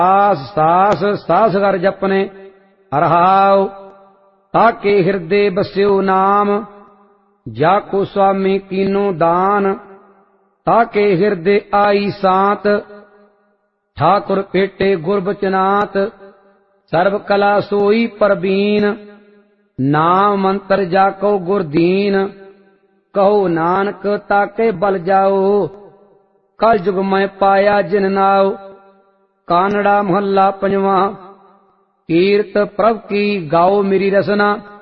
ਸਾਸ ਸਾਸ ਸਾਸ ਕਰ ਜਪਨੇ ਰਹਾਉ। ਤਾਕੇ ਹਿਰਦੇ ਬਸਿਓ ਨਾਮ, ਜਾ ਕੋ ਸੁਆਮੀ ਕੀਨੋ ਦਾਨ। ਤਾਕੇ ਹਿਰਦੇ ਆਈ ਸਾਤ, ਠਾकुर ਭੇਟੇ ਗੁਰ ਬਚਨਾਤ। ਸਰਬ ਕਲਾ ਸੋਈ ਪਰਬੀਨ, ਨਾਮ ਮੰਤਰ ਜਾ ਕੋ ਗੁਰ ਦੀਨ। ਕਹੋ ਨਾਨਕ ਤਾਕੇ ਬਲ ਜਾਓ, ਕਲ जुग मैं पाया जिन नाव। कानड़ा महला पंजवा। कीर्त प्रभ की गाओ मेरी रसना,